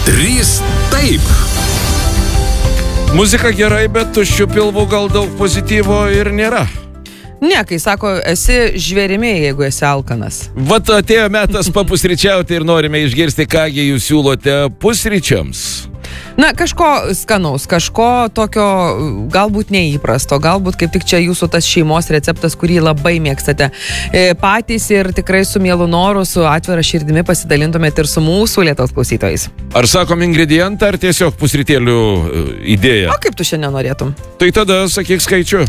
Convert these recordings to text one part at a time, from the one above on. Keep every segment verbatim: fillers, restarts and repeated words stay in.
Trys taip. Muzika gerai, bet tuščių pilvų gal daug pozityvo ir nėra. Ne, kai sako, esi žvėrimi, jeigu esi alkanas. Vat atėjo metas papusryčiauti ir norime išgirsti, kągi jūs siūlote pusryčiams. Na, kažko skanaus, kažko tokio galbūt neįprasto, galbūt kaip tik čia jūsų tas šeimos receptas, kurį labai mėgstate e, patys ir tikrai su mielu noru, su atvira širdimi pasidalintumėte ir su mūsų Lietuvos klausytojais. Ar sakom ingredientą, ar tiesiog pusrytėlių idėją? O kaip tu šiandien norėtum? Tai tada sakyk skaičių.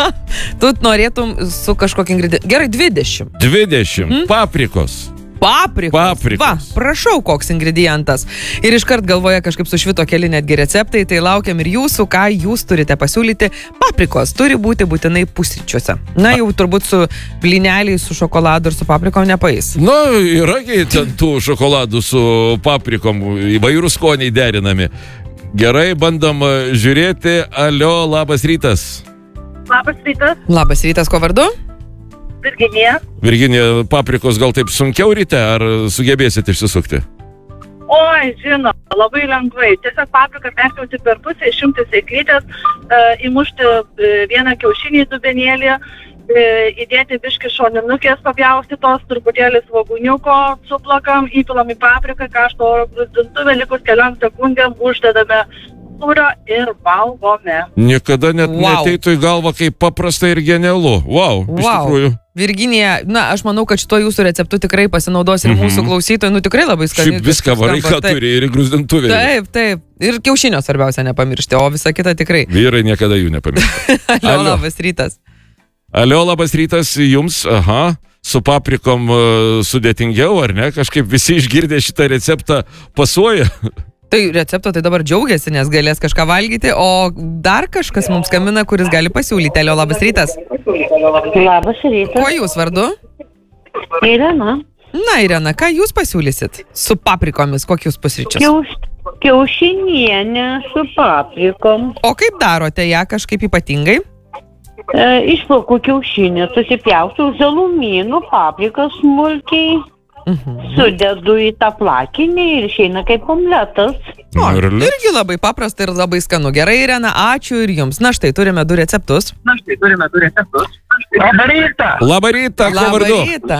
Tu norėtum su kažkokiu ingredientu. Gerai, dvidešimt. dvidešimt. Hmm? Paprikos. Paprikos. Paprikos. Va, prašau, koks ingredientas. Ir iškart galvoje kažkaip sušvito keli netgi receptai, tai laukiam ir jūsų, ką jūs turite pasiūlyti. Paprikos turi būti būtinai pusryčiuose. Na, jau turbūt su blyneliais, su šokoladu ir su paprikom nepais. Na, yragi ten tų šokoladų su paprikom, įvairių skoniai derinami. Gerai, bandom žiūrėti. Alio, labas rytas. Labas rytas. Labas rytas, ko vardu? Virginija. Virginija, paprikos gal taip sunkiau ryte, ar sugebėsit išsisukti? Oi, žinoma, labai lengvai. Tiesiog papriką perpjauti per pusę, išimti sėklytės, e, įmušti e, vieną kiaušinį į dubenėlį, e, įdėti biškį šoninukės, papjaustytos, truputėlį svogūniuko, suplakam, įpilam į papriką, karšto oro grūdintuvę, likus keliom sekundėm uždedame sūrio ir valgome. Niekada net Wow. neateitų į galvą kaip paprasta ir genialu. Wow, iš Wow. tikrųjų. Virginija, na, aš manau, kad šito jūsų receptu tikrai pasinaudos ir Mhm. mūsų klausytojai, nu tikrai labai skaniai. Šiaip viską varai, ką turi ir grūzdintuvė. Taip, taip. Ir kiaušinio svarbiausia nepamiršti, o visa kita tikrai. Vyrai niekada jų nepamiršta. Alio, Alio. labas rytas. Alio, labas rytas jums. Aha, su paprikom uh, sudėtingiau, ar ne? Kažkaip visi išgirdę šitą receptą pasuoja. Tai recepto tai dabar džiaugiasi, nes galės kažką valgyti, o dar kažkas mums skambina, kuris gali pasiūlyti. Alio, labas rytas. Labas rytas. Kuo jūs vardu? Irena. Na, Irena, ką jūs pasiūlysit? Su paprikomis, kokius pusryčius? Kiauš, kiaušinienė su paprikom. O kaip darote ją kažkaip ypatingai? E, išplauku kiaušinį, susipjausiu žalumynų, paprikas smulkiai, Mhm. sudedu į tą plakinį ir išeina kaip omletas. O, Ir liuks. irgi labai paprasta ir labai skanu. Gerai, Irena, ačiū ir jums. Na štai, turime du receptus. Na štai, turime du receptus. Labą rytą. Labą rytą, kuo Labą vardu? rytą.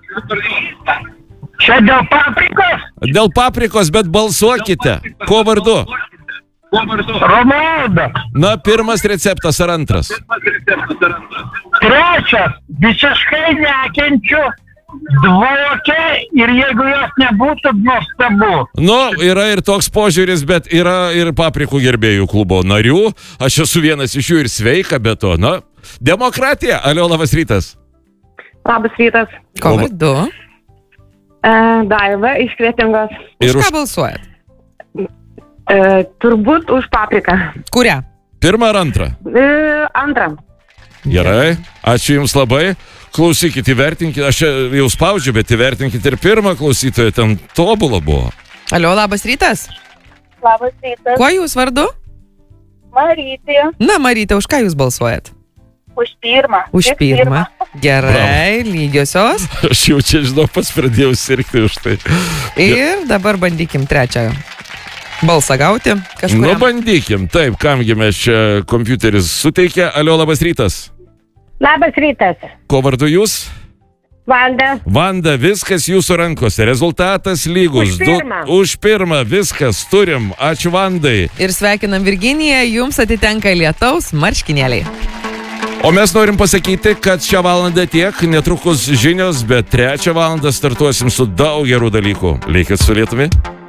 Čia dėl paprikos? Dėl paprikos, bet balsuokite. Kuo vardu? Romualda. Na, pirmas receptas ar antras? Trečias. Visiškai nekenčiu. Dvokia ir jeigu jos nebūtų, nuostabu. Nu, yra ir toks požiūris, bet yra ir paprikų gerbėjų klubo narių. Aš esu vienas iš jų ir sveika, bet to, na, demokratija. Alio, labas rytas. Labas rytas. Ko Laba- vardu? E, Daiva iš Kretingos. Ir Už už ką balsuojat? E, turbūt už papriką. Kurią? pirmą ar antrą? E, antrą. Gerai, ačiū jums labai. Klausykit, įvertinkit, aš čia jau spaudžiu, bet įvertinkit ir pirmą klausytoją, ten tobulą buvo. Alio, labas rytas. Labas rytas. Kuo jūs vardu? Marytė. Na, Marytė, už ką jūs balsuojat? Už pirmą. Už Tik pirmą. Gerai, lygiosios. Aš jau čia, žinau, pats pradėjau sirgti už tai. Ir dabar bandykim trečią balsą gauti. Nu, Kažkuriam. bandykim. Taip, kamgi mes čia kompiuteris suteikia. Alio, labas rytas. Labas rytas. Ko vardu jūs? Valda. Vanda, viskas jūsų rankose. Rezultatas lygus. Už pirmą. Du, už pirmą. Viskas turim. Ačiū Vandai. Ir sveikinam Virginiją, jums atitenka lietaus marškinėliai. O mes norim pasakyti, kad šią valandą tiek, netrukus žinios, bet trečią valandą startuosim su daug gerų dalykų. Likit su Lietumi.